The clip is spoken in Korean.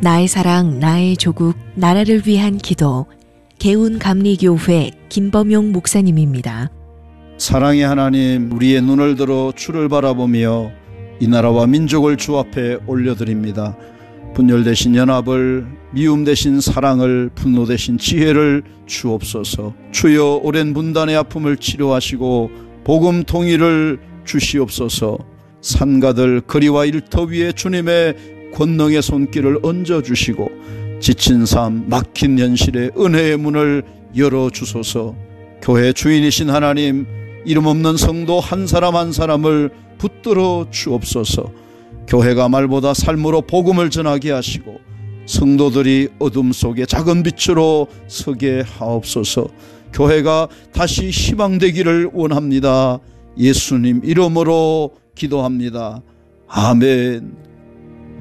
나의 사랑, 나의 조국, 나라를 위한 기도. 개운감리교회 김범용 목사님입니다. 사랑의 하나님, 우리의 눈을 들어 주를 바라보며 이 나라와 민족을 주 앞에 올려드립니다. 분열 대신 연합을, 미움 대신 사랑을, 분노 대신 지혜를 주옵소서. 주여, 오랜 분단의 아픔을 치료하시고 복음 통일을 주시옵소서. 산가들 거리와 일터 위에 주님의 권능의 손길을 얹어주시고 지친 삶, 막힌 현실에 은혜의 문을 열어주소서. 교회 주인이신 하나님, 이름 없는 성도 한 사람 한 사람을 붙들어 주옵소서. 교회가 말보다 삶으로 복음을 전하게 하시고 성도들이 어둠 속에 작은 빛으로 서게 하옵소서. 교회가 다시 희망되기를 원합니다. 예수님 이름으로 기도합니다. 아멘.